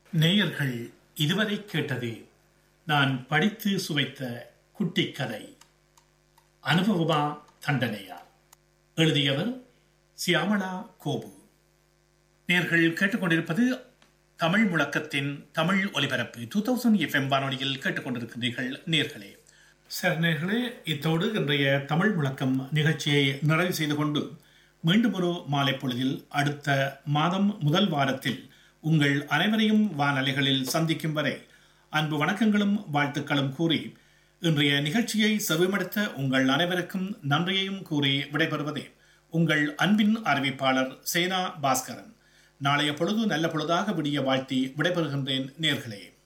நேயர்கள் இதுவரை கேட்டது நான் படித்து சுவைத்த குட்டிக் கதை. அனுபவமா தண்டனையா? எழுதியவர் சியாமளா கோபு. நேயர்கள் கேட்டுக்கொண்டிருப்பது தமிழ் முழக்கத்தின் தமிழ் ஒலிபரப்பு 2000 FM வானொலியில் கேட்டுக்கொண்டிருக்கிறீர்கள் நேயர்களே. சரி நேயர்களே, இத்தோடு இன்றைய தமிழ் முழக்கம் நிகழ்ச்சியை நிறைவு செய்து கொண்டு மீண்டும் ஒரு மாலை பொழுதில் அடுத்த மாதம் முதல் வாரத்தில் உங்கள் அனைவரையும் வானலைகளில் சந்திக்கும் வரை அன்பு வணக்கங்களும் வாழ்த்துக்களும் கூறி இன்றைய நிகழ்ச்சியை செவிமடுத்த உங்கள் அனைவருக்கும் நன்றியையும் கூறி விடைபெறுவதே உங்கள் அன்பின் அறிவிப்பாளர் சேனா பாஸ்கரன். நாளைய பொழுது நல்ல பொழுதாக விடிய வாழ்த்தி விடைபெறுகின்றேன் நேயர்களே.